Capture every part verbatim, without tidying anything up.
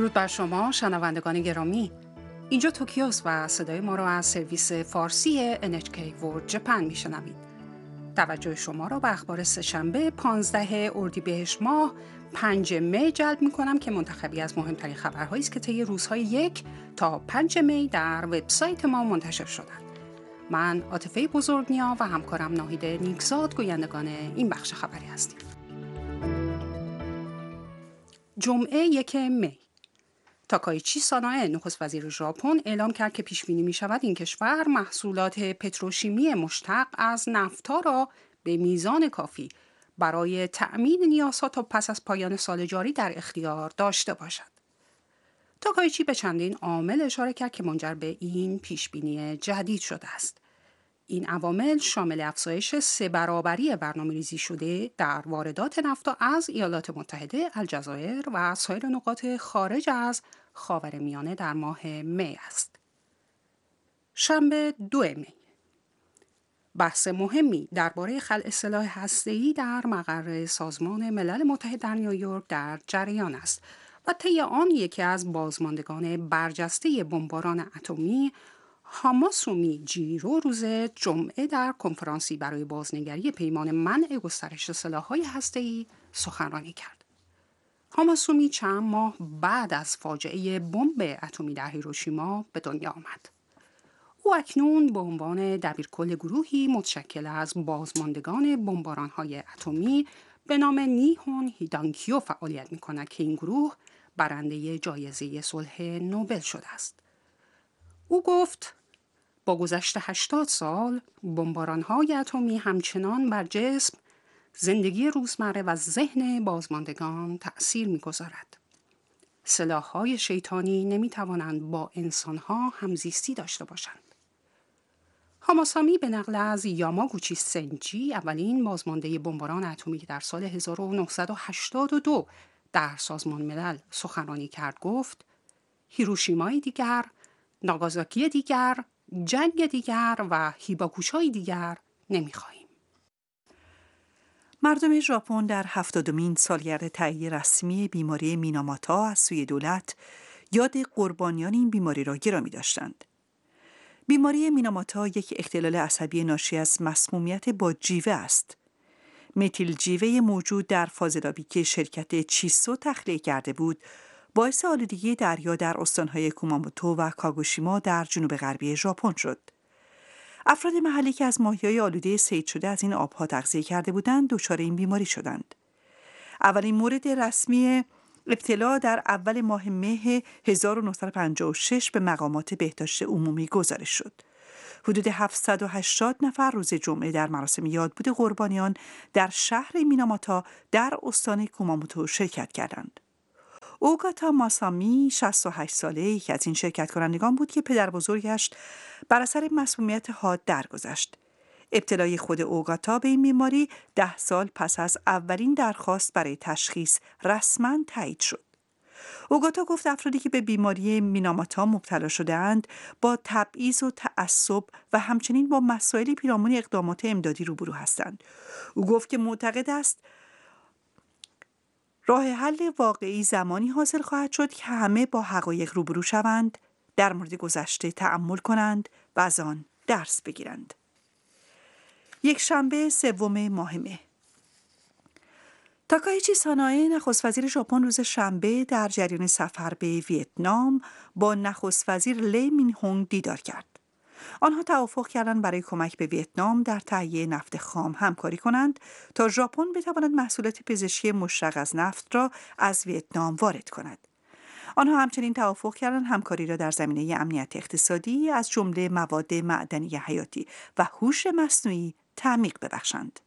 درود بر شما شنوندگان گرامی. اینجا توکیوست و صدای ما را از سرویس فارسی ان اچ کی World Japan میشنوید. توجه شما را به اخبار سه‌شنبه پانزده اردیبهشت ماه پنج می جلب می‌کنم که منتخبی از مهمترین خبرهایی است که طی روزهای یک تا پنج می در وبسایت ما منتشر شدند. من عاطفه بزرگنیا و همکارم ناهید نیکزاد گویندگان این بخش خبری هستیم. جمعه یک می تاکایچی سانائه نخست وزیر ژاپن اعلام کرد که پیش بینی می شود این کشور محصولات پتروشیمی مشتق از نفتا را به میزان کافی برای تأمین نیازها تا پس از پایان سال جاری در اختیار داشته باشد. تاکایچی به چندین عامل اشاره کرد که منجر به این پیش بینی جدید شده است. این عوامل شامل افزایش سه برابری برنامه‌ریزی شده در واردات نفتا از ایالات متحده، الجزایر و سایر نقاط خارج از خاورمیانه در ماه می است. شنبه دو می بحث مهمی درباره خلع سلاح هسته‌ای در مقر سازمان ملل متحد در نیویورک در جریان است و طی آن یکی از بازماندگان برجسته بمباران اتمی هاماسومی جیرو روز جمعه در کنفرانسی برای بازنگری پیمان منع گسترش سلاح‌های هسته‌ای سخنرانی کرد. هاماسومی چند ماه بعد از فاجعه بمب اتمی در هیروشیما به دنیا آمد. او اکنون به عنوان دبیرکل گروهی متشکل از بازماندگان بمباران‌های اتمی به نام نیهون هیدانکیو فعالیت می‌کند که این گروه برنده جایزه صلح نوبل شده است. او گفت با گذشت هشتاد سال بمباران‌های اتمی همچنان بر جسم، زندگی روزمره و ذهن بازماندگان تأثیر می‌گذارد. سلاح‌های شیطانی نمی‌توانند با انسان‌ها همزیستی داشته باشند. هاماسامی به نقل از یاماگوچی سنجی اولین بازمانده بمباران اتمی که در سال هزار و نهصد و هشتاد و دو در سازمان ملل سخنرانی کرد گفت هیروشیمای دیگر، ناگازاکی دیگر، جنگ دیگر و هیباکوشای دیگر نمیخواهیم. مردم ژاپن در هفتادمین سالگرد تایید رسمی بیماری میناماتا از سوی دولت یاد قربانیان این بیماری را گرامی داشتند. بیماری میناماتا یک اختلال عصبی ناشی از مسمومیت با جیوه است. متیل جیوه موجود در فاضلابی که شرکت چیسو تخلیه کرده بود، باعث آلودگی دریا در استانهای کوماموتو و کاگوشیما در جنوب غربی ژاپن شد. افراد محلی که از ماهی‌های آلوده صید شده از این آبها تغذیه کرده بودند، دچار این بیماری شدند. اولین مورد رسمی ابتلا در اول ماه مه هزار و نهصد و پنجاه و شش به مقامات بهداشت عمومی گزارش شد. حدود هفتصد و هشتاد نفر روز جمعه در مراسم یادبود قربانیان در شهر میناماتا در استان کوماموتو شرکت کردند. اوگاتا ماسامی شصت و هشت ساله یکی از این شرکت کنندگان بود که پدر بزرگش بر اثر مسمومیت حاد درگذشت. ابتلای خود اوگاتا به این بیماری ده سال پس از اولین درخواست برای تشخیص رسما تایید شد. اوگاتا گفت افرادی که به بیماری میناماتا مبتلا شده‌اند با تبعیض و تعصب و همچنین با مسائلی پیرامون اقدامات امدادی روبرو هستند. او گفت که معتقد است راه حل واقعی زمانی حاصل خواهد شد که همه با حقایق روبرو شوند، در مورد گذشته تأمل کنند و از آن درس بگیرند. یک شنبه سوم ماه مه تاکایچی سانائه نخست وزیر ژاپن روز شنبه در جریان سفر به ویتنام با نخست وزیر لی مین هونگ دیدار کرد. آنها توافق کردند برای کمک به ویتنام در تهیه نفت خام همکاری کنند تا ژاپن بتواند محصولات پزشکی مشتق از نفت را از ویتنام وارد کند. آنها همچنین توافق کردند همکاری را در زمینه امنیت اقتصادی از جمله مواد معدنی حیاتی و هوش مصنوعی تعمیق ببخشند.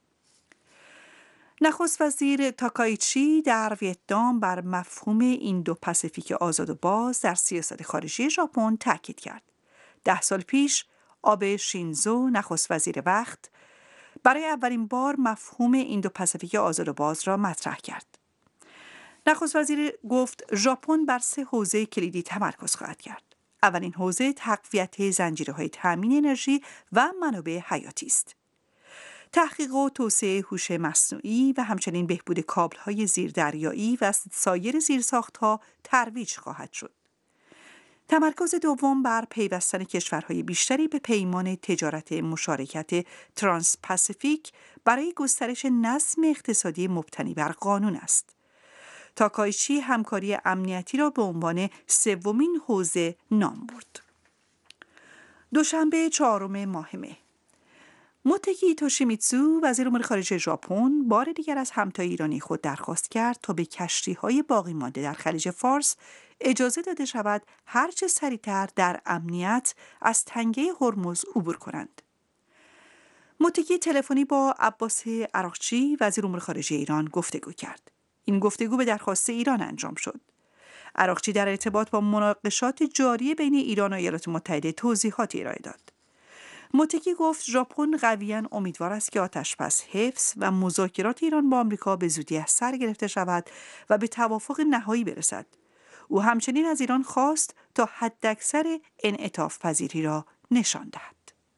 نخست وزیر تاکایچی در ویتنام بر مفهوم ایندو پاسیفیک آزاد و باز در سیاست خارجی ژاپن تاکید کرد. ده سال پیش آبه شینزو نخست وزیر وقت برای اولین بار مفهوم ایندو پاسیفیک آزاد و باز را مطرح کرد. نخست وزیر گفت ژاپن بر سه حوزه کلیدی تمرکز خواهد کرد. اولین حوزه تقویت زنجیره‌های تامین انرژی و منابع حیاتی است. تحقیق و توسعه هوش مصنوعی و همچنین بهبود کابل‌های زیردریایی و سایر زیرساخت‌ها ترویج خواهد شد. تمرکز دوم بر پیوستن کشورهای بیشتری به پیمان تجارت مشارکت ترانس پاسیفیک برای گسترش نظم اقتصادی مبتنی بر قانون است. تاکایچی همکاری امنیتی را به عنوان سومین حوزه نام برد. دوشنبه چهارم ماه مه، موتگی توشیمیتسو وزیر امور خارجه ژاپن بار دیگر از همتای ایرانی خود درخواست کرد تا به کشتی‌های باقی مانده در خلیج فارس اجازه داده شود هر چه سریعتر در امنیت از تنگه هرمز عبور کنند. موتگی تلفنی با عباس عراقچی وزیر امور خارجه ایران گفتگو کرد. این گفتگو به درخواست ایران انجام شد. عراقچی در ارتباط با مناقشات جاری بین ایران و ایالات متحده توضیحاتی ارائه داد. موتگی گفت ژاپن قویاً امیدوار است که آتش‌بس حفظ و مذاکرات ایران با آمریکا به زودی از سر گرفته شود و به توافق نهایی برسد. او همچنین از ایران خواست تا حداکثر انعطاف پذیری را نشان دهد.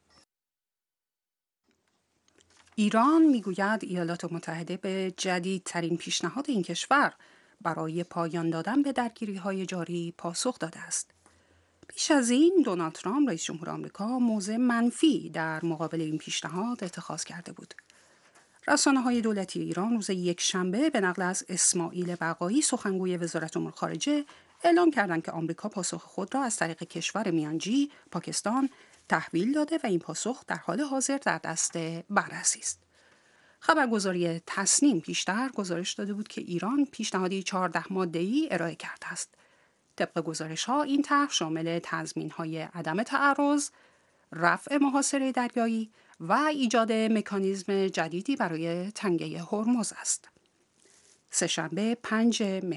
ایران میگوید ایالات متحده به جدیدترین پیشنهاد این کشور برای پایان دادن به درگیری‌های جاری پاسخ داده است. پیش از این دونالد ترامپ رئیس جمهور آمریکا موضع منفی در مقابل این پیشنهاد اتخاذ کرده بود. رسانه‌های دولتی ایران روز یکشنبه به نقل از اسماعیل بقایی سخنگوی وزارت امور خارجه اعلام کردند که آمریکا پاسخ خود را از طریق کشور میانجی پاکستان تحویل داده و این پاسخ در حال حاضر در دست بررسی است. خبرگزاری تصنیم پیشتر گزارش داده بود که ایران پیشنهادی چهارده ماده‌ای ارائه کرده است. طبق گزارش‌ها این طرح شامل تضمین‌های عدم تعرض، رفع محاصره دریایی و ایجاد مکانیزم جدیدی برای تنگه هرمز است. سه‌شنبه پنج مه،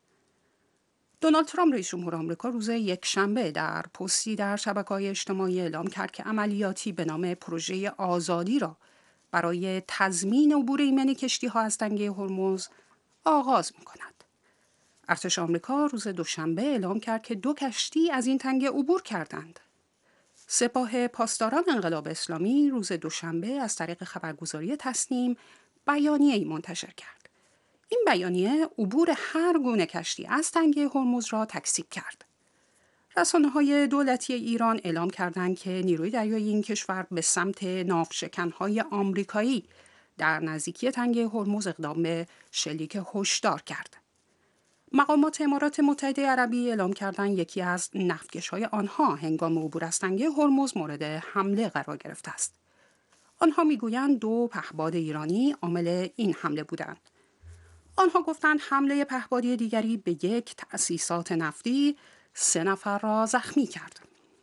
دونالد ترامپ رئیس جمهور آمریکا روز یکشنبه در پستی در شبکه‌های اجتماعی اعلام کرد که عملیاتی به نام پروژه آزادی را برای تضمین عبور ایمنی کشتی‌ها از تنگه هرمز آغاز می‌کند. ارتش آمریکا روز دوشنبه اعلام کرد که دو کشتی از این تنگه عبور کردند. سپاه پاسداران انقلاب اسلامی روز دوشنبه از طریق خبرگزاری تصنیم بیانیه‌ای منتشر کرد. این بیانیه عبور هر گونه کشتی از تنگه هرمز را تکذیب کرد. رسانه‌های دولتی ایران اعلام کردند که نیروی دریایی این کشور به سمت ناوشکن‌های آمریکایی در نزدیکی تنگه هرمز اقدام به شلیک هشدار کرد. مقامات امارات متحده عربی اعلام کردند یکی از نفتکش‌های آنها هنگام عبور از تنگه هرمز مورد حمله قرار گرفته است. آنها میگویند دو پهپاد ایرانی عامل این حمله بودند. آنها گفتند حمله پهپادی دیگری به یک تأسیسات نفتی سه نفر را زخمی کرد.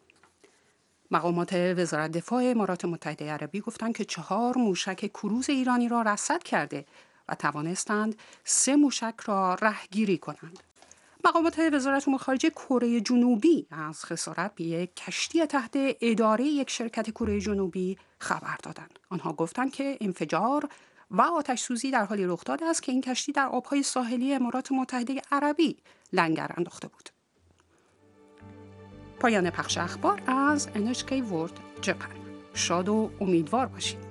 مقامات وزارت دفاع امارات متحده عربی گفتند که چهار موشک کروز ایرانی را رصد کرده و توانستند سه موشک را رهگیری کنند. مقامات وزارت امور خارجه کره جنوبی از خسارت به یک کشتی تحت اداره یک شرکت کره جنوبی خبر دادند. آنها گفتند که انفجار و آتش سوزی در حالی رخ داده است که این کشتی در آبهای ساحلی امارات متحده عربی لنگر انداخته بود. پایان پخش اخبار از ان اچ کی ورلد جپن. شاد و امیدوار باشید.